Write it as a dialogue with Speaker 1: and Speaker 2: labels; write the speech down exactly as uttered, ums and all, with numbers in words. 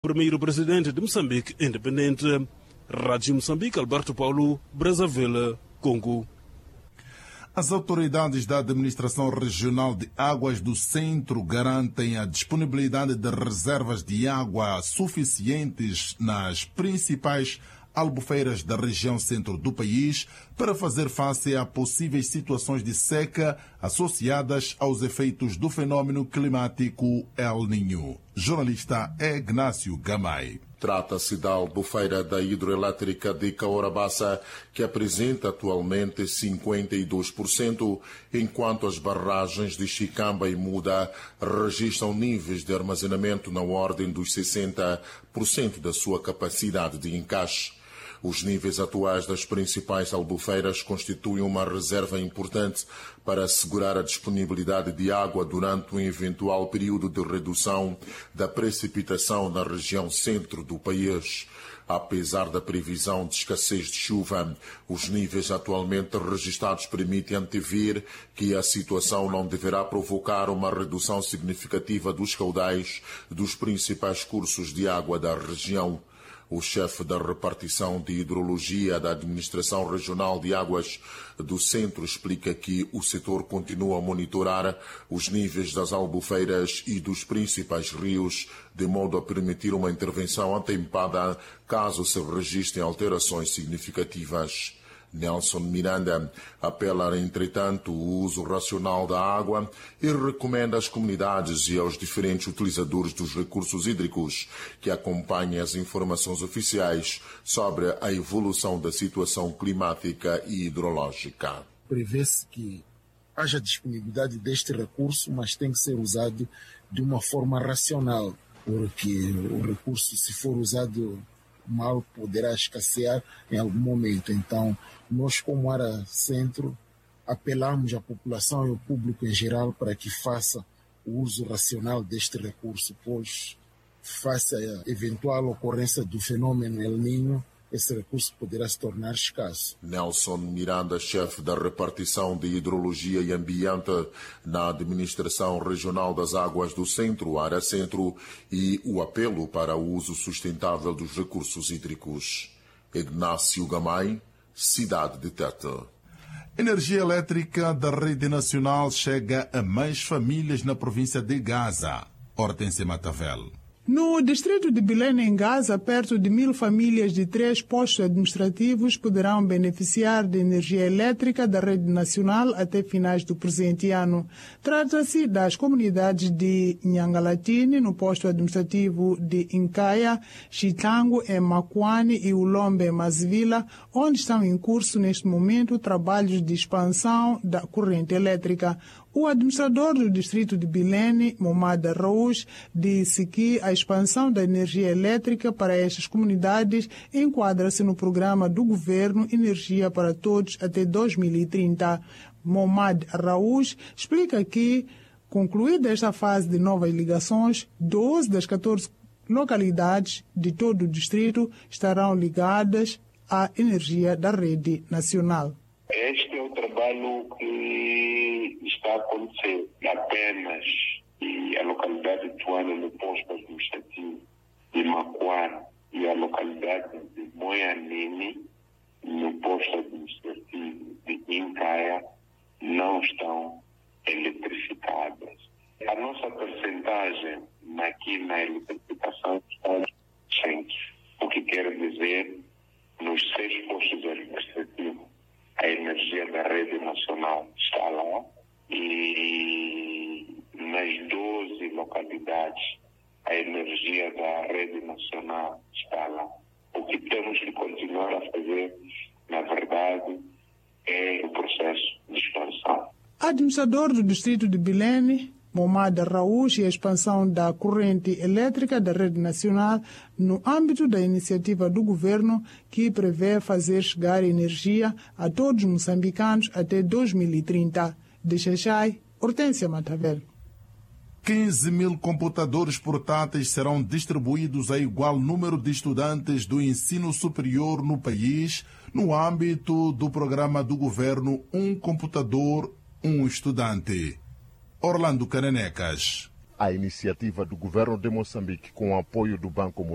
Speaker 1: primeiro presidente de Moçambique independente. Rádio Moçambique, Alberto Paulo, Brazzaville, Congo.
Speaker 2: As autoridades da Administração Regional de Águas do Centro garantem a disponibilidade de reservas de água suficientes nas principais albufeiras da região centro do país para fazer face a possíveis situações de seca associadas aos efeitos do fenômeno climático El Niño. Jornalista Ignácio Gamay.
Speaker 3: Trata-se da albufeira da hidroelétrica de Caorabassa, que apresenta atualmente cinquenta e dois por cento, enquanto as barragens de Chicamba e Muda registram níveis de armazenamento na ordem dos sessenta por cento da sua capacidade de encaixe. Os níveis atuais das principais albufeiras constituem uma reserva importante para assegurar a disponibilidade de água durante um eventual período de redução da precipitação na região centro do país. Apesar da previsão de escassez de chuva, os níveis atualmente registrados permitem antever que a situação não deverá provocar uma redução significativa dos caudais dos principais cursos de água da região. O chefe da repartição de hidrologia da Administração Regional de Águas do Centro explica que o setor continua a monitorar os níveis das albufeiras e dos principais rios, de modo a permitir uma intervenção atempada caso se registrem alterações significativas. Nelson Miranda apela, entretanto, o uso racional da água e recomenda às comunidades e aos diferentes utilizadores dos recursos hídricos que acompanhem as informações oficiais sobre a evolução da situação climática e hidrológica.
Speaker 4: Prevê-se que haja disponibilidade deste recurso, mas tem que ser usado de uma forma racional, porque o recurso, se for usado mal, poderá escassear em algum momento. Então, nós, como área centro, apelamos à população e ao público em geral para que faça o uso racional deste recurso, pois, face à eventual ocorrência do fenômeno El Niño, esse recurso poderá se tornar escasso.
Speaker 3: Nelson Miranda, chefe da repartição de hidrologia e ambiente na Administração Regional das Águas do Centro, área centro, e o apelo para o uso sustentável dos recursos hídricos. Ignácio Gamay, Cidade de Tete.
Speaker 2: Energia elétrica da rede nacional chega a mais famílias na província de Gaza. Hortência Matavel.
Speaker 5: No distrito de Belém, em Gaza, perto de mil famílias de três postos administrativos poderão beneficiar de energia elétrica da rede nacional até finais do presente ano. Trata-se das comunidades de Nhangalatini, no posto administrativo de Incaia, Chitango, em Macuane e Ulombe, em Masvila, onde estão em curso neste momento trabalhos de expansão da corrente elétrica. O administrador do distrito de Belém, Momad Raouch, disse que a expansão da energia elétrica para estas comunidades enquadra-se no programa do governo Energia para Todos até dois mil e trinta. Momad Raouch explica que, concluída esta fase de novas ligações, doze das catorze localidades de todo o distrito estarão ligadas à energia da rede nacional.
Speaker 6: Este é o trabalho que está a acontecer apenas e a localidade de Tuana, no posto administrativo de Macuane, e a localidade de Moianini, no posto administrativo de Incaia, não estão eletrificadas. A nossa percentagem aqui na eletrificação está cem, o que quer dizer, nos seis postos administrativos, a energia da rede nacional está lá, e nas doze localidades a energia da rede nacional está lá. O que temos de continuar a fazer, na verdade, é o processo de expansão.
Speaker 5: Administrador do distrito de Belém, Momad Raouch, e a expansão da corrente elétrica da rede nacional no âmbito da iniciativa do governo que prevê fazer chegar energia a todos os moçambicanos até dois mil e trinta. De Xaxai, Hortência Matavel.
Speaker 2: quinze mil computadores portáteis serão distribuídos a igual número de estudantes do ensino superior no país no âmbito do programa do governo Um Computador, Um Estudante. Orlando Caranecas.
Speaker 7: A iniciativa do governo de Moçambique, com o apoio do Banco Mundial